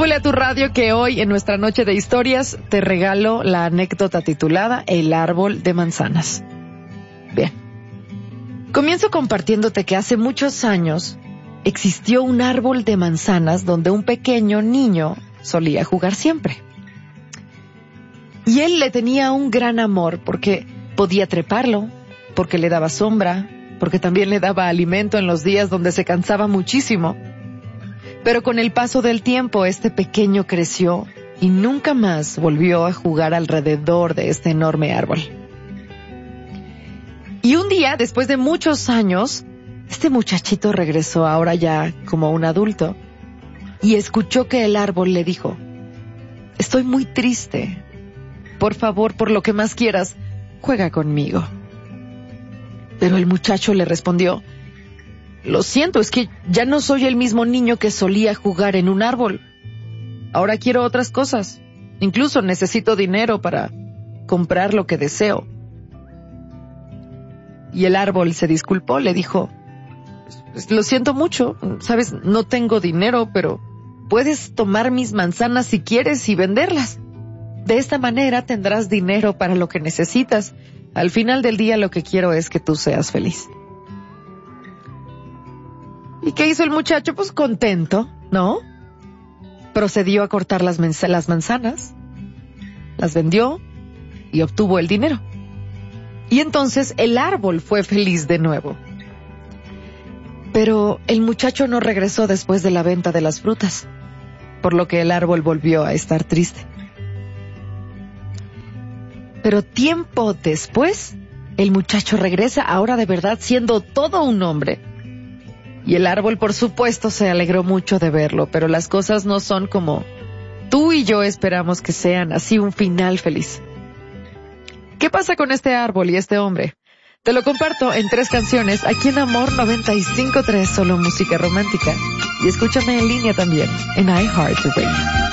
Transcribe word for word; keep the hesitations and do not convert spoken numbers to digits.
Súbele a tu radio que hoy en nuestra noche de historias te regalo la anécdota titulada El árbol de manzanas. Bien. Comienzo compartiéndote que hace muchos años existió un árbol de manzanas donde un pequeño niño solía jugar siempre. Y él le tenía un gran amor porque podía treparlo, porque le daba sombra, porque también le daba alimento en los días donde se cansaba muchísimo. Pero con el paso del tiempo, este pequeño creció y nunca más volvió a jugar alrededor de este enorme árbol. Y un día, después de muchos años, este muchachito regresó ahora ya como un adulto y escuchó que el árbol le dijo: estoy muy triste. Por favor, por lo que más quieras, juega conmigo. Pero el muchacho le respondió: lo siento, es que ya no soy el mismo niño que solía jugar en un árbol. Ahora quiero otras cosas. Incluso necesito dinero para comprar lo que deseo. Y el árbol se disculpó, le dijo: lo siento mucho, sabes, no tengo dinero, pero puedes tomar mis manzanas si quieres y venderlas. De esta manera tendrás dinero para lo que necesitas. Al final del día lo que quiero es que tú seas feliz. ¿Y qué hizo el muchacho? Pues contento, ¿no? Procedió a cortar las, manz- las manzanas, las vendió y obtuvo el dinero. Y entonces el árbol fue feliz de nuevo. Pero el muchacho no regresó después de la venta de las frutas, por lo que el árbol volvió a estar triste. Pero tiempo después, el muchacho regresa, ahora de verdad siendo todo un hombre. Y el árbol, por supuesto, se alegró mucho de verlo, pero las cosas no son como tú y yo esperamos que sean, así un final feliz. ¿Qué pasa con este árbol y este hombre? Te lo comparto en tres canciones, aquí en Amor noventa y cinco punto tres, solo música romántica. Y escúchame en línea también, en iHeartRadio.